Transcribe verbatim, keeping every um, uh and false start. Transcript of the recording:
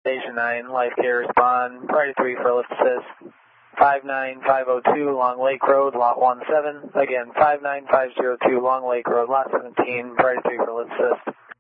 Station nine, Life Care respond, priority three for lift assist. five nine five oh two Long Lake Road, lot one seven. Again, five nine five oh two Long Lake Road, lot seventeen, priority three for lift assist.